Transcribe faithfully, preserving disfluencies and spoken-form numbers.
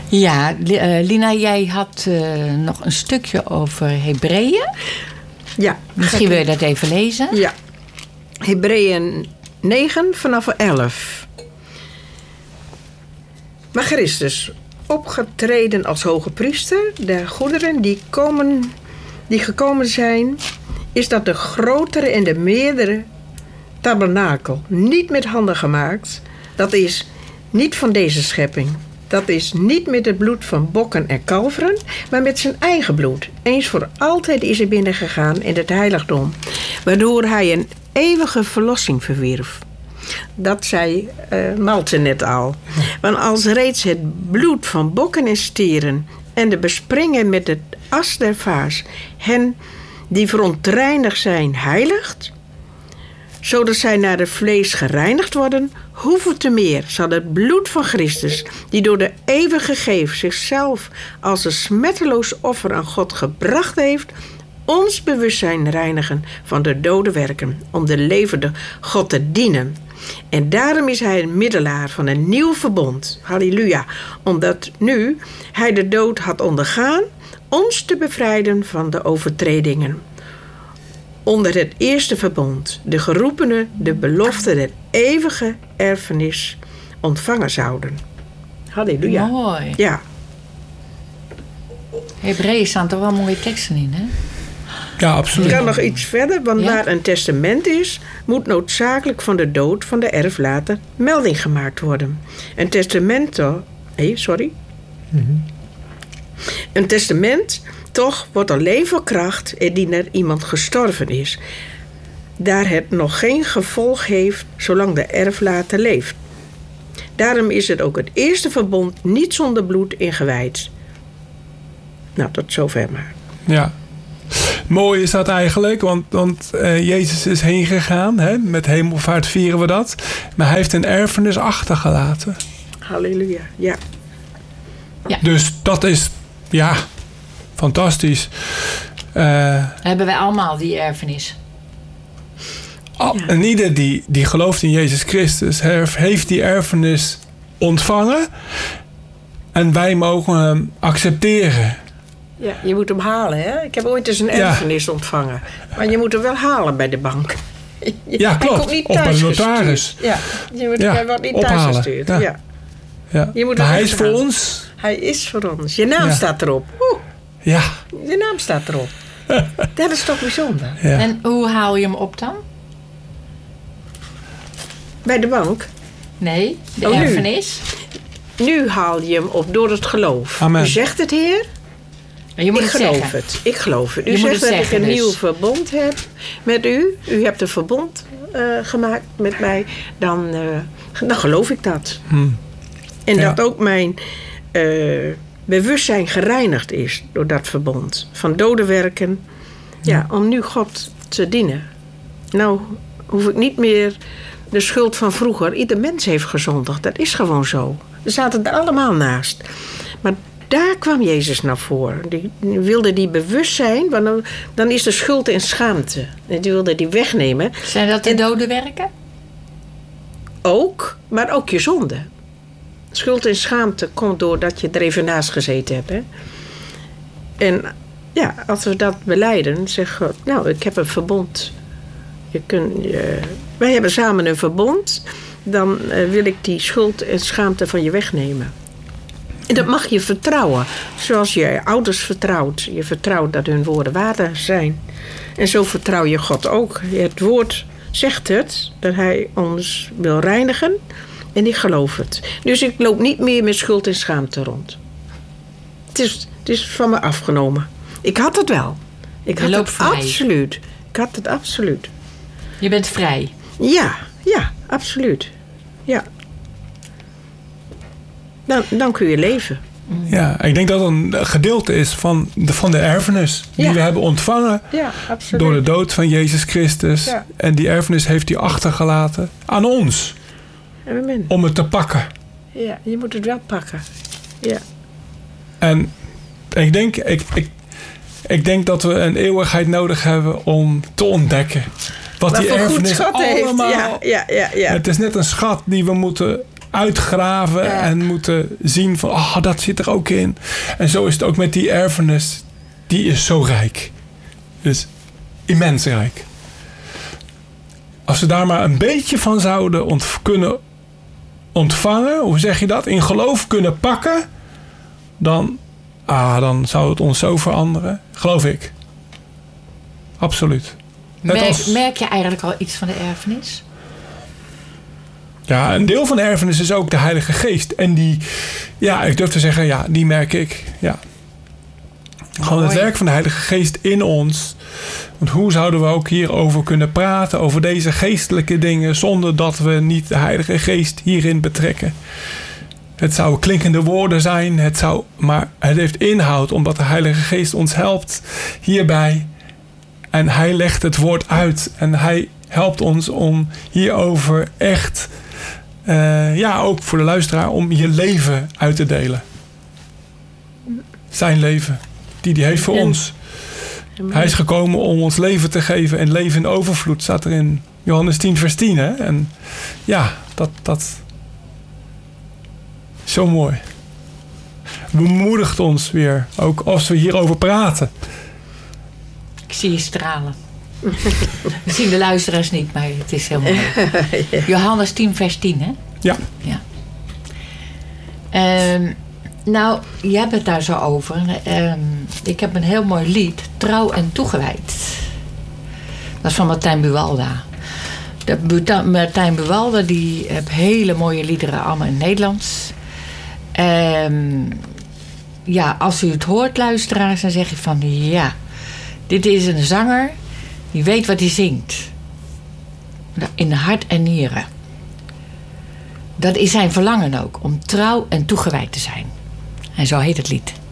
Ja, uh, Lina, jij had uh, nog een stukje over Hebreeën. Ja. Misschien wil je dat even lezen? Ja. Hebreeën negen vanaf elf. Maar Christus, opgetreden als hoge priester der goederen die, komen, die gekomen zijn, is dat de grotere en de meerdere tabernakel, niet met handen gemaakt, dat is niet van deze schepping. Dat is niet met het bloed van bokken en kalveren, maar met zijn eigen bloed. Eens voor altijd is hij binnengegaan in het heiligdom, waardoor hij een eeuwige verlossing verwierf. Dat zei uh, Malte net al. Want als reeds het bloed van bokken en stieren en de bespringen met het as der vaas hen die verontreinigd zijn heiligt, zodat zij naar het vlees gereinigd worden, hoeveel te meer zal het bloed van Christus, die door de eeuwige geest zichzelf als een smetteloos offer aan God gebracht heeft, ons bewustzijn reinigen van de dode werken, om de levende God te dienen. En daarom is hij een middelaar van een nieuw verbond. Halleluja. Omdat nu hij de dood had ondergaan, ons te bevrijden van de overtredingen. Onder het eerste verbond de geroepenen de belofte der eeuwige erfenis ontvangen zouden. Halleluja. Mooi. Ja. Hebreeën staan toch wel mooie teksten in, hè? Ja, absoluut. Ik kan nog iets verder, want Ja? waar een testament is, moet noodzakelijk van de dood van de erflater melding gemaakt worden. Een testament, hey, sorry. Mm-hmm. Een testament toch wordt alleen van kracht indien er iemand gestorven is, daar het nog geen gevolg heeft zolang de erflater leeft. Daarom is het ook het eerste verbond niet zonder bloed ingewijd. Nou, tot zover maar. Ja. Mooi is dat eigenlijk, want, want uh, Jezus is heen gegaan. Hè? Met hemelvaart vieren we dat. Maar hij heeft een erfenis achtergelaten. Halleluja, ja. Ja. Dus dat is, ja, fantastisch. Uh, Hebben wij allemaal die erfenis? Al, en ieder die, die gelooft in Jezus Christus heeft die erfenis ontvangen. En wij mogen hem accepteren. Ja, je moet hem halen, hè? Ik heb ooit eens een erfenis ja. ontvangen. Maar je moet hem wel halen bij de bank. Je, ja, klopt. Komt niet of bij de notaris. Gestuurd. Ja, je moet, ja. hij wordt niet thuis gestuurd. Ja. Ja. Ja. Je moet maar hij is gaan. voor ons. Hij is voor ons. Je naam ja. staat erop. Oeh. Ja. Je naam staat erop. Dat is toch bijzonder. Ja. En hoe haal je hem op dan? Bij de bank? Nee, de oh, erfenis. Nu. nu haal je hem op door het geloof. Amen. U zegt het, Heer. Je moet ik het geloof zeggen. het. Ik geloof het. U je zegt het dat zeggen, ik een dus. nieuw verbond heb met u. U hebt een verbond uh, gemaakt met mij. Dan, uh, dan geloof ik dat. Hmm. En ja. dat ook mijn uh, bewustzijn gereinigd is door dat verbond. Van dode werken. Ja, om nu God te dienen. Nou hoef ik niet meer de schuld van vroeger. Ieder mens heeft gezondigd. Dat is gewoon zo. We zaten er allemaal naast. Maar daar kwam Jezus naar voren. Die wilde die bewustzijn, want dan, dan is er schuld en schaamte. En die wilde die wegnemen. Zijn dat de en, dode werken? Ook, maar ook je zonde. Schuld en schaamte komt doordat je er even naast gezeten hebt. Hè? En ja, als we dat belijden, zeggen we, nou, ik heb een verbond. Je kunt, je, wij hebben samen een verbond. Dan uh, wil ik die schuld en schaamte van je wegnemen. En dat mag je vertrouwen. Zoals je je ouders vertrouwt. Je vertrouwt dat hun woorden waar zijn. En zo vertrouw je God ook. Het woord zegt het. Dat hij ons wil reinigen. En ik geloof het. Dus ik loop niet meer met schuld en schaamte rond. Het is, het is van me afgenomen. Ik had het wel. Ik had het vrij. absoluut. Ik had het absoluut. Je bent vrij. Ja, ja, absoluut. Ja. Dan, dan kun je leven. Ja, ik denk dat het een gedeelte is van de, van de erfenis die ja. we hebben ontvangen ja, absoluut. door de dood van Jezus Christus. Ja. En die erfenis heeft hij achtergelaten aan ons. Amen. Om het te pakken. Ja, je moet het wel pakken. Ja. En ik denk, ik, ik, ik denk dat we een eeuwigheid nodig hebben om te ontdekken wat, wat die erfenis allemaal... Ja, ja, ja, ja. Het is net een schat die we moeten uitgraven Ja. en moeten zien van, oh, dat zit er ook in. En zo is het ook met die erfenis. Die is zo rijk. Dus immens rijk. Als we daar maar een beetje van zouden ont- kunnen ontvangen, hoe zeg je dat? In geloof kunnen pakken, dan, ah, dan zou het ons zo veranderen. Geloof ik. Absoluut. Net Merk, als, merk je eigenlijk al iets van de erfenis? ja, een deel van de erfenis is ook de Heilige Geest. En die, ja, ik durf te zeggen, ja, die merk ik. Ja. Gewoon het Mooi. werk van de Heilige Geest in ons. Want hoe zouden we ook hierover kunnen praten, over deze geestelijke dingen, zonder dat we niet de Heilige Geest hierin betrekken? Het zouden klinkende woorden zijn, het zou, maar het heeft inhoud, omdat de Heilige Geest ons helpt hierbij. En hij legt het woord uit en hij helpt ons om hierover echt, uh, ja, ook voor de luisteraar, om je leven uit te delen. Zijn leven, die hij heeft voor Ja. ons. Hij is gekomen om ons leven te geven en leven in overvloed, staat er in Johannes tien vers tien. Hè? En ja, dat, dat zo mooi. Bemoedigt ons weer, ook als we hierover praten. Ik zie je stralen. We zien de luisteraars niet, maar het is heel mooi. Johannes tien vers tien, hè? Ja. Ja. Um, nou, je hebt het daar zo over. Um, ik heb een heel mooi lied, Trouw en Toegewijd. Dat is van Martijn Buwalda. De Buta- Martijn Buwalda die heeft hele mooie liederen, allemaal in het Nederlands. Um, ja, als u het hoort, luisteraars, dan zeg je van ja, dit is een zanger die weet wat hij zingt. In hart en nieren. Dat is zijn verlangen ook, om trouw en toegewijd te zijn. En zo heet het lied.